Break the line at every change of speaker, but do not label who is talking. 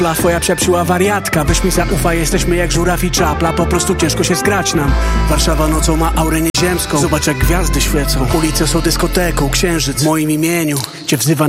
Twoja przepszyła wariatka, weź mi zaufa, jesteśmy jak żuraw i czapla. Po prostu ciężko się zgrać nam. Warszawa nocą ma aurę nieziemską. Zobacz jak gwiazdy świecą. Ulice są dyskoteką, księżyc w moim imieniu cię wzywa